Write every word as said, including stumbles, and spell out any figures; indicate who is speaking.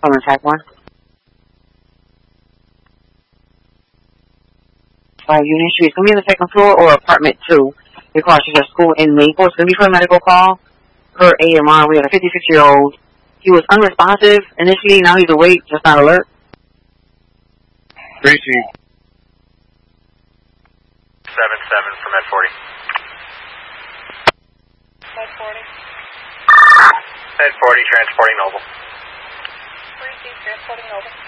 Speaker 1: On attack one. Uh, Union Street. It's going to be on the second floor or apartment two. Because she's at school in Maple. It's going to be for a medical call. Per A M R, we had a fifty-six-year-old. He was unresponsive initially. Now he's awake, just not alert.
Speaker 2: Gracie.
Speaker 3: seven seven for Med forty.
Speaker 4: Med forty.
Speaker 3: Med forty, transporting Noble.
Speaker 4: three C, transporting Noble.